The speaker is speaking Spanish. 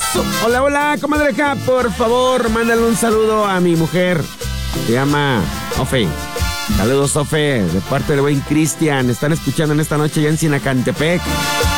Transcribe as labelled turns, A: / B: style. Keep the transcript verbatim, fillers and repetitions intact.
A: Hola, hola, comadreja, por favor, mándale un saludo a mi mujer. Se llama Ofe. Saludos, Ofe, de parte del buen Cristian. Están escuchando en esta noche ya en Sinacantepec.